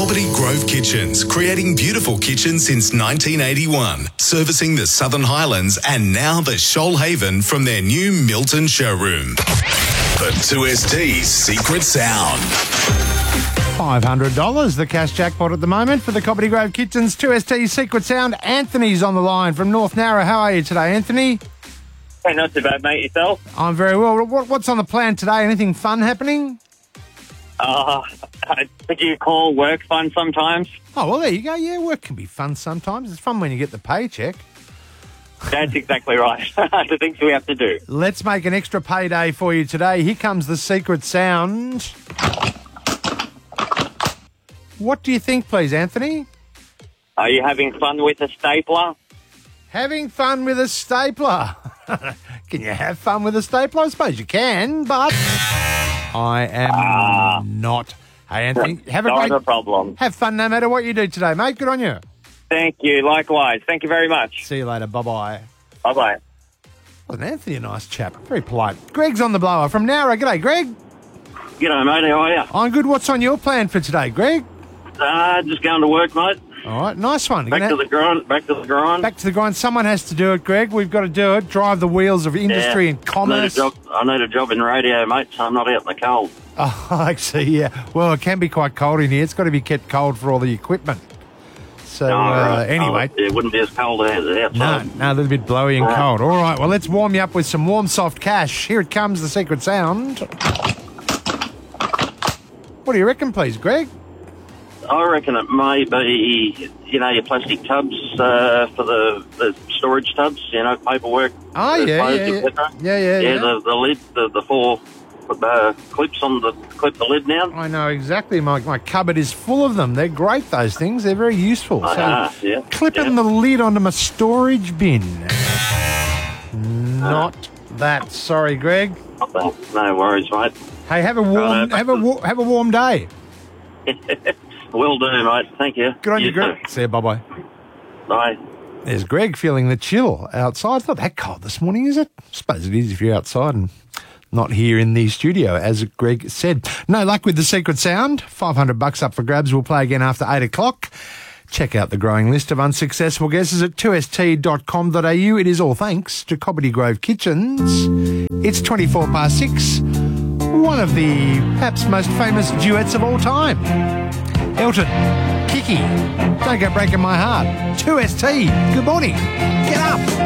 Cobbitty Grove Kitchens, creating beautiful kitchens since 1981, servicing the Southern Highlands and now the Shoalhaven from their new Milton showroom. The 2ST's Secret Sound. $500, the cash jackpot at the moment for the Cobbitty Grove Kitchens 2ST Secret Sound. Anthony's on the line from North Narra. How are you today, Anthony? Hey, not too bad, mate. Yourself? I'm very well. What's on the plan today? Anything fun happening? I think you call work fun sometimes. Oh, well, there you go. Yeah, work can be fun sometimes. It's fun when you get the paycheck. That's exactly right. The things we have to do. Let's make an extra payday for you today. Here comes the secret sound. What do you think, please, Anthony? Are you having fun with a stapler? Having fun with a stapler. Can you have fun with a stapler? I suppose you can, but I am not. Hey, Anthony, Not a problem. Have fun no matter what you do today, mate. Good on you. Thank you. Likewise. Thank you very much. See you later. Bye-bye. Bye-bye. Wasn't Anthony a nice chap? Very polite. Greg's on the blower from Nowra. G'day, Greg. G'day, mate. How are you? I'm good. What's on your plan for today, Greg? Just going to work, mate. All right, nice one. Back to the grind. Back to the grind. Someone has to do it, Greg. We've got to do it. Drive the wheels of industry and commerce. I need a job in radio, mate, so I'm not out in the cold. Oh, I see, yeah. Well, it can be quite cold in here. It's got to be kept cold for all the equipment. So, anyway. It wouldn't be as cold outside. No, a little bit blowy and cold. All right, well, let's warm you up with some warm, soft cash. Here it comes, the secret sound. What do you reckon, please, Greg? I reckon it may be, your plastic tubs for the storage tubs, paperwork. Oh, yeah. The lid, the four clips clip the lid now. I know exactly. My cupboard is full of them. They're great, those things. They're very useful. Clipping the lid onto my storage bin. Not that. Sorry, Greg. No worries, mate. Hey, have a warm day. Will do, mate. Thank you. Good on you, Greg. See you. Bye-bye. Bye. There's Greg feeling the chill outside. It's not that cold this morning, is it? I suppose it is if you're outside and not here in the studio, as Greg said. No luck with the secret sound. $500 up for grabs. We'll play again after 8 o'clock. Check out the growing list of unsuccessful guesses at 2st.com.au. It is all thanks to Cobbitty Grove Kitchens. It's 6:24. One of the perhaps most famous duets of all time. Elton, Kiki, Don't Go Breaking My Heart. 2ST, good morning. Get up.